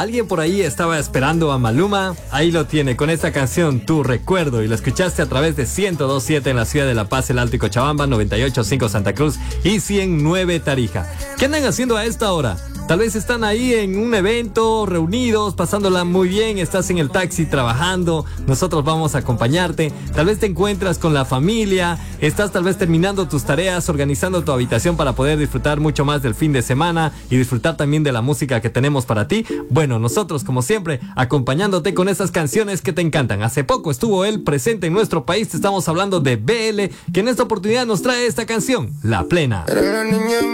alguien por ahí estaba esperando a Maluma. Ahí lo tiene con esta canción, Tu Recuerdo, y lo escuchaste a través de 102.7 en la ciudad de La Paz, el Alto y Cochabamba, 98.5 Santa Cruz y 100.9 Tarija. ¿Qué andan haciendo a esta hora? Tal vez están ahí en un evento, reunidos, pasándola muy bien, estás en el taxi trabajando, nosotros vamos a acompañarte. Tal vez te encuentras con la familia, estás tal vez terminando tus tareas, organizando tu habitación para poder disfrutar mucho más del fin de semana y disfrutar también de la música que tenemos para ti. Bueno, nosotros como siempre, acompañándote con esas canciones que te encantan. Hace poco estuvo él presente en nuestro país, te estamos hablando de BL, que en esta oportunidad nos trae esta canción, La Plena.